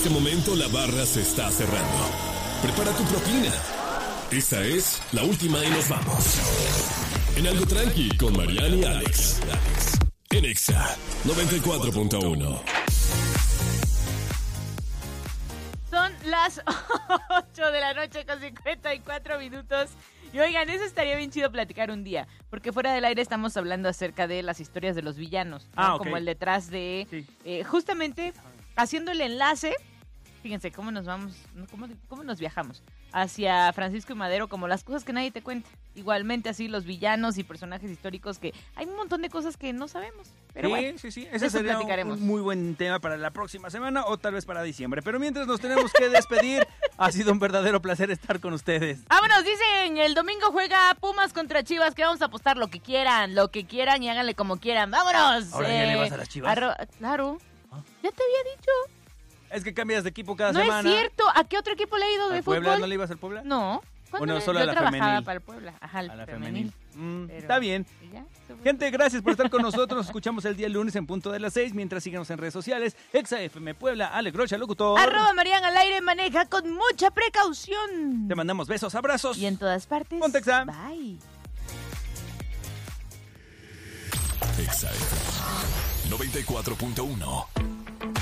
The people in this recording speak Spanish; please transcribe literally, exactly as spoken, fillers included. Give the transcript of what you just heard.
este momento la barra se está cerrando. Prepara tu propina. Esta es la última y nos vamos. En Algo Tranqui con Mariana y Alex. En Exa noventa y cuatro punto uno. Son las ocho de la noche con cincuenta y cuatro minutos. Y oigan, eso estaría bien chido platicar un día, porque fuera del aire estamos hablando acerca de las historias de los villanos, ¿no? Ah, okay. Como el detrás de... Sí. Eh, justamente haciendo el enlace, fíjense cómo nos vamos, cómo, cómo nos viajamos hacia Francisco y Madero, como las cosas que nadie te cuenta. Igualmente así los villanos y personajes históricos, que hay un montón de cosas que no sabemos. Pero sí, bueno, sí, sí, ese sería platicaremos. Un muy buen tema para la próxima semana o tal vez para diciembre. Pero mientras nos tenemos que despedir, ha sido un verdadero placer estar con ustedes. Vámonos, dicen, el domingo juega Pumas contra Chivas, que vamos a apostar lo que quieran, lo que quieran y háganle como quieran. ¡Vámonos! ¿Ahora eh, ya le vas a las Chivas? Arro- claro, ¿Ah? Ya te había dicho. Es que cambias de equipo cada no semana. No es cierto, ¿a qué otro equipo le he ido de ¿Al fútbol? Puebla? ¿No le ibas al Puebla? No. Bueno, le... solo Yo a la trabajaba femenil. para el Puebla, ajá, el a la femenil. femenil. Mm, Pero... Está bien. ¿Ya? Gente, gracias por estar con nosotros. Nos escuchamos el día lunes en punto de las seis. Mientras síganos en redes sociales. Exa F M Puebla, Alex Rocha, locutor. Arroba Mariana al aire, maneja con mucha precaución. Te mandamos besos, abrazos. Y en todas partes. Ponte Exa. Bye. Exa F M noventa y cuatro punto uno.